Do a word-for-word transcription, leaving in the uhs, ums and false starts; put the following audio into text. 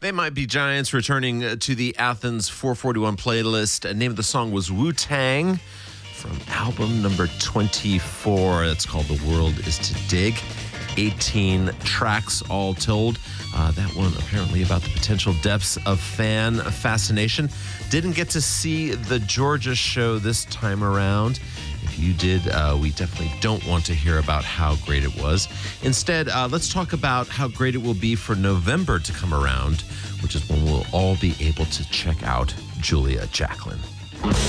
They Might Be Giants returning uh, to the Athens four forty-one playlist. Uh, name of the song was Wu-Tang from album number twenty-four. That's called The World Is to Dig. eighteen tracks all told. Uh, that one apparently about the potential depths of fan fascination. Didn't get to see the Georgia show this time around. If you did, uh, we definitely don't want to hear about how great it was. Instead, uh, let's talk about how great it will be for November to come around, which is when we'll all be able to check out Julia Jacklin.